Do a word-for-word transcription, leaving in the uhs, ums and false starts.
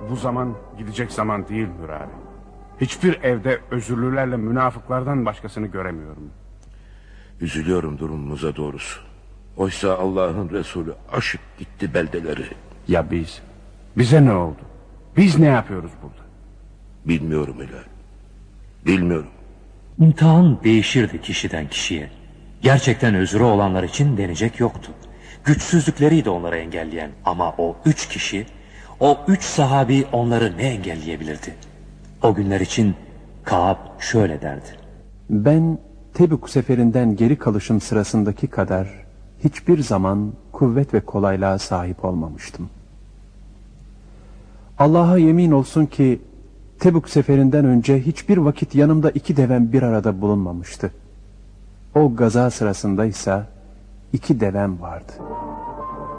Bu zaman gidecek zaman değil Hürari. Hiçbir evde özürlülerle münafıklardan başkasını göremiyorum. Üzülüyorum durumumuza doğrusu. Oysa Allah'ın Resulü aşıp gitti beldeleri. Ya biz? Bize ne oldu? Biz ne yapıyoruz burada? Bilmiyorum Hilal. Bilmiyorum. İmtihan değişirdi kişiden kişiye. Gerçekten özrü olanlar için denecek yoktu. Güçsüzlükleriydi onları engelleyen. Ama o üç kişi, o üç sahabi onları ne engelleyebilirdi? O günler için Kâb şöyle derdi: Ben Tebük seferinden geri kalışım sırasındaki kadar hiçbir zaman kuvvet ve kolaylığa sahip olmamıştım. Allah'a yemin olsun ki Tebük seferinden önce hiçbir vakit yanımda iki devem bir arada bulunmamıştı. O gaza sırasında ise iki devem vardı.